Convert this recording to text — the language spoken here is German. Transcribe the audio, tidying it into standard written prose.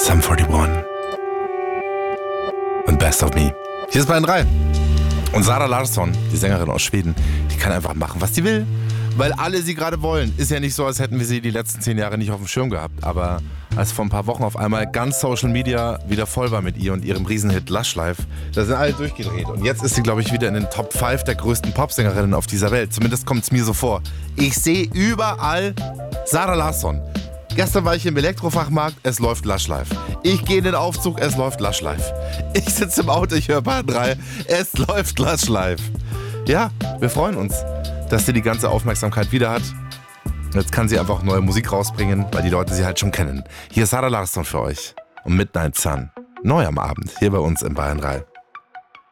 Sum 41 und Best of Me. Hier ist Bayern 3. Und Zara Larsson, die Sängerin aus Schweden, die kann einfach machen, was sie will, weil alle sie gerade wollen. Ist ja nicht so, als hätten wir sie die letzten 10 Jahre nicht auf dem Schirm gehabt, aber als vor ein paar Wochen auf einmal ganz Social Media wieder voll war mit ihr und ihrem Riesenhit Lush Life, da sind alle durchgedreht. Und jetzt ist sie, glaube ich, wieder in den Top 5 der größten Popsängerinnen auf dieser Welt. Zumindest kommt es mir so vor. Ich sehe überall Zara Larsson. Gestern war ich im Elektrofachmarkt, es läuft Lush Life. Ich gehe in den Aufzug, es läuft Lush Life. Ich sitze im Auto, ich höre Bayern 3, es läuft Lush Life. Ja, wir freuen uns, dass sie die ganze Aufmerksamkeit wieder hat. Jetzt kann sie einfach neue Musik rausbringen, weil die Leute sie halt schon kennen. Hier ist Zara Larsson für euch. Und Midnight Sun. Neu am Abend, hier bei uns in Bayern 3.